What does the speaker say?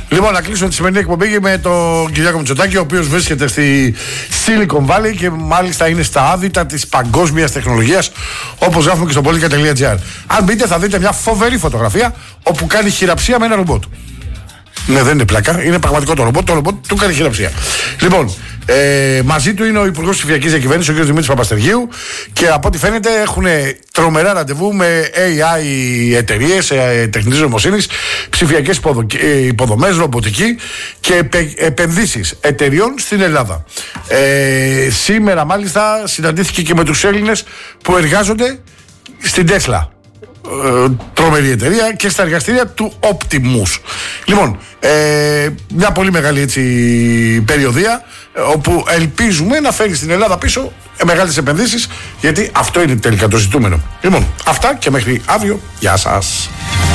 Λοιπόν, να κλείσουμε τη σημερινή εκπομπή με τον Κυριάκο Μητσοτάκη, ο οποίος βρίσκεται στη Silicon Valley και μάλιστα είναι στα άδυτα της παγκόσμιας τεχνολογίας, όπως γράφουμε και στο politica.gr. Αν μπείτε, θα δείτε μια φοβερή φωτογραφία όπου κάνει χειραψία με ένα ρομπότ. Ναι, δεν είναι πλάκα, είναι πραγματικό το ρομπότ. Το ρομπότ του κάνει χειραψία. Λοιπόν, μαζί του είναι ο Υπουργός Ψηφιακής Διακυβέρνησης, ο κ. Δημήτρης Παπαστεριού, και από ό,τι φαίνεται έχουν τρομερά ραντεβού με AI εταιρείες, τεχνητής νοημοσύνης, ψηφιακές υποδομές, ρομποτική και επενδύσεις εταιρεών στην Ελλάδα. Σήμερα μάλιστα συναντήθηκε και με τους Έλληνες που εργάζονται στην Tesla. Τρομερή εταιρεία, και στα εργαστήρια του Optimus. Λοιπόν, μια πολύ μεγάλη έτσι περιοδία, όπου ελπίζουμε να φέρει στην Ελλάδα πίσω μεγάλες επενδύσεις, γιατί αυτό είναι τελικά το ζητούμενο. Λοιπόν, αυτά και μέχρι αύριο. Γεια σας.